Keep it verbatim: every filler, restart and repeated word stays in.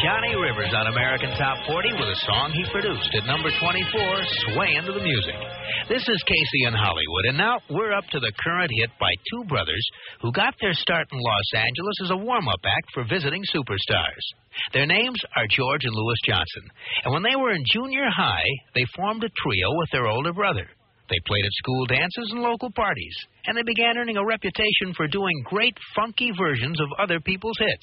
Johnny Rivers on American Top forty with a song he produced at number twenty-four, Swaying to the Music. This is Casey in Hollywood, and now we're up to the current hit by two brothers who got their start in Los Angeles as a warm-up act for visiting superstars. Their names are George and Louis Johnson, and when they were in junior high, they formed a trio with their older brother. They played at school dances and local parties, and they began earning a reputation for doing great, funky versions of other people's hits.